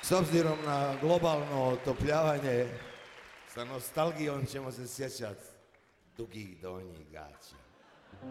S obzirom na globalno otopljavanje, sa nostalgijom ćemo se sjećati dugih donjih gaća.